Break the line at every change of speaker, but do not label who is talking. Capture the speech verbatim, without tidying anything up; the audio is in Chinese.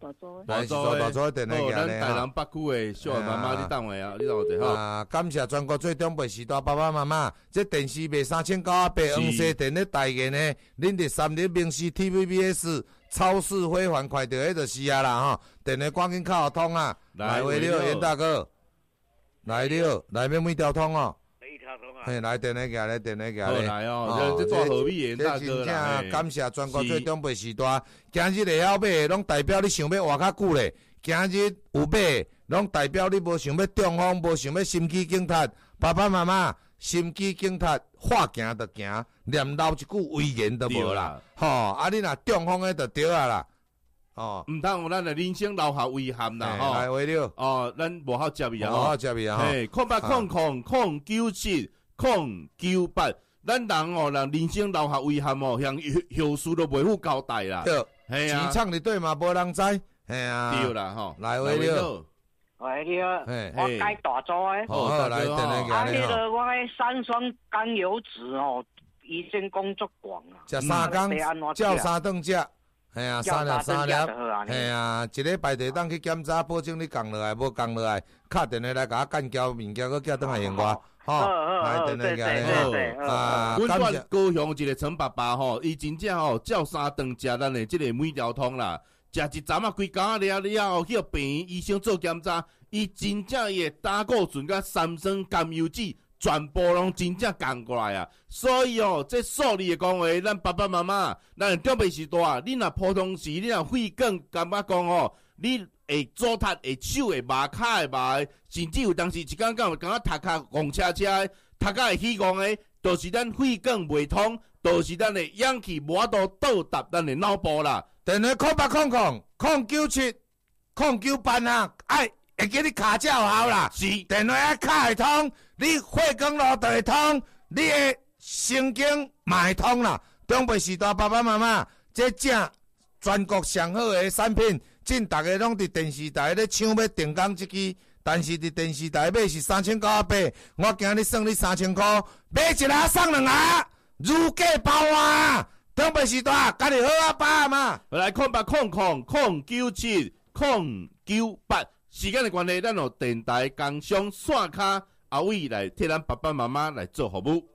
大组
来是做大组的电话
好，
行咧
咱台南北区的小妈妈，你等下啊，你等我一下。
啊，感谢全国最长辈时代爸爸妈妈，这电视卖三千九啊八，黄色电咧台言呢，恁伫三立明视 T V B S 超市辉煌快到迄就是啊啦吼，电话赶紧敲通啊，来话了，严大哥，来了，来面每条通哦。嘿，来电话行咧，电话行咧，
来哦，这做何必严大哥啦？
真正感谢全国最长辈时代，今日会晓买，拢代表你想要活较久咧。今日有买，拢代表你无想要中风，无想要心肌梗塞。爸爸妈妈，心肌梗塞，话行就行，念老一句威严都无啦。吼，啊你若中风诶就对啊啦。哦，
毋通有咱诶人生留下遗憾啦吼。
来话了，
哦，咱无好接伊啊，
无好接伊啊。
嘿，空八空空空九七。空九八，咱人哦，人人生留下遗憾哦，向后事都袂好交代啦。
对，
系啊，
市场里对嘛，无人知，系啊。
对啦，吼，
来话了，
喂，你好，我改大组诶。
好，来，等下
啊，迄个我迄三酸甘油酯哦，医生工作广啊。
食三工，照三顿食。系啊，三粒三粒，系啊，一礼拜地当去检查，保证你降落来，无降落来，敲电话来甲我干交物件，佮叫倒来用我，吼，来电话甲你啊，
阮蹛高雄一个陈爸爸吼，伊真正吼照三顿食咱的即个每条通啦，食一针啊，规工啊了了，去病院医生做检查，伊真正伊的胆固醇甲三酸甘油酯。全部拢真正降过来啊！所以哦，这数字的讲话，咱爸爸妈妈，咱长辈时代，你若普通时，你若肺梗，感觉讲哦，你会左踢、会手、会麻、骹会麻，甚至有当时一刚刚感觉头壳戆车车，头壳会起戆的，就是咱肺梗袂通，就是咱的氧气无法度到达咱的脑部啦。
电话空八空空空九七空九八啊！哎。会记你卡照好啦，
是
电话啊卡会通，你血管路就会通，你的神经嘛会通啦。长辈时代爸爸妈妈，这正全国上好的产品，尽大家拢伫电视台咧抢要定岗一支，但是伫电视台买是三千九啊八，我今日算你三千块，买一盒送两盒，如价包换。长辈时代，家己好啊，爸嘛。
来，空八空空空九七空九八。时间的关系，咱用电台工商线卡阿伟来替咱爸爸妈妈来做服务。